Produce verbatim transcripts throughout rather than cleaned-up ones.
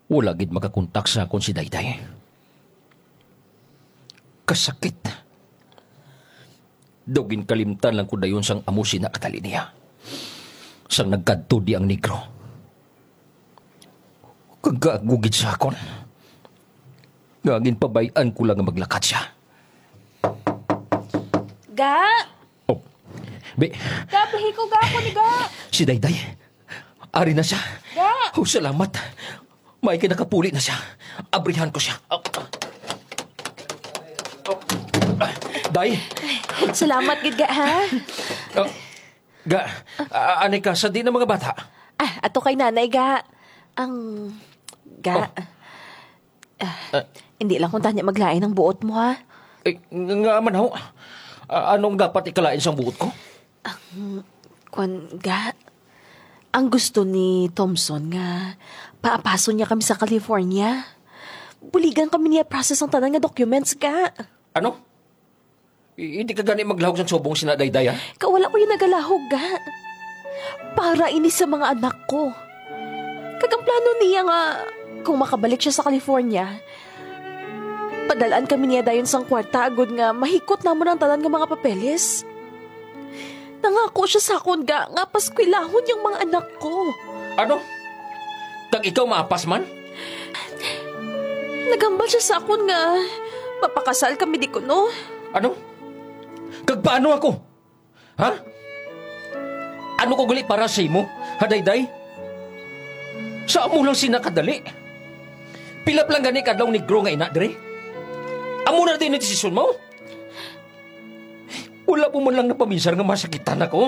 Wala gid makakontak sa akon si Dayday. Kasakit. Dugin kalimtan lang ko dayon sang amusin na katali niya. Sang nagkadto di ang negro. Kagagugid sa akon. Ngangin pabayan ko lang nga maglakad siya. Ga! Oh, be, Ga, pahi ko ga ako ni Ga! si Dayday. Ari na siya. Ga! Oh, salamat. May kinakapuli na siya. Abrihan ko siya. Oh. Oh. Day. Salamat, gid Ga, ha? Oh. Ga, uh, anay ka sa di ng mga bata. Ah, ato kay nanay, Ga. Ang... Ga... Ah, hindi lang kung tanya maglain ng buot mo, ha? Eh, nga man ho. Uh, anong dapat ikalain sa buot ko? Kwan, Ga... Ang gusto ni Thompson nga, paapaso niya kami sa California. Buligan kami niya process ang tanan nga documents, Ga. Ano? I- hindi ka gani maglahog sa sobong sina Dayday, ha? Kawala ko yung nagalahog, Ga. Para ini sa mga anak ko. Kagang plano niya nga, kung makabalik siya sa California, padalaan kami niya dayon sang kwarta agod nga mahikot namon ang tanan nga mga papeles. Nangako siya sa akon, Ga, nga paskwilahon yung mga anak ko. Ano? Kag ikaw maapas man? Nagambal siya sa akon nga papakasal kami di ko, no? Ano? Kag paano ako? Ha? Ano ko gali para sa imo? Ha, Dayday? Saan mo lang sinakadali? Pilap lang gani kadlaw negro nga ina, dire? Amo na din yung desisyon mo? Wala po man lang napaminsar nga masakitan ako.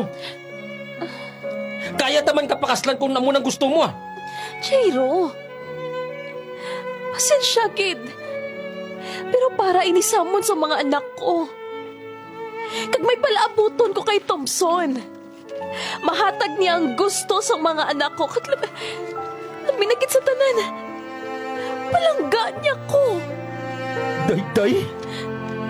Kaya taman kapakaslan kung namo nang gusto mo, ah. Jairo, pasensya, kid. Pero para inisamon sa mga anak ko. Kag may palaabuton ko kay Thompson. Mahatag niya ang gusto sa mga anak ko. Kag lam- laminagit sa tanan. Palangga niya ko. Dayday?